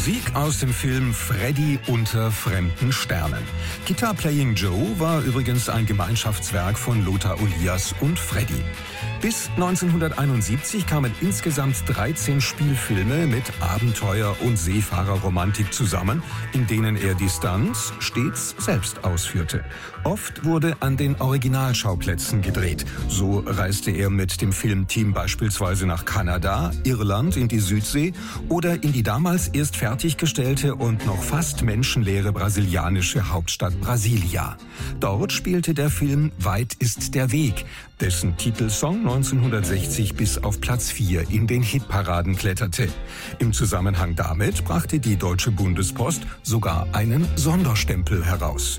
Musik aus dem Film Freddy unter fremden Sternen. Guitar Playing Joe war übrigens ein Gemeinschaftswerk von Lothar Olias und Freddy. Bis 1971 kamen insgesamt 13 Spielfilme mit Abenteuer- und Seefahrerromantik zusammen, in denen er die Stunts stets selbst ausführte. Oft wurde an den Originalschauplätzen gedreht. So reiste er mit dem Filmteam beispielsweise nach Kanada, Irland, in die Südsee oder in die damals erst fertiggestellte und noch fast menschenleere brasilianische Hauptstadt Brasilia. Dort spielte der Film Weit ist der Weg, dessen Titelsong 1960 bis auf Platz 4 in den Hitparaden kletterte. Im Zusammenhang damit brachte die Deutsche Bundespost sogar einen Sonderstempel heraus.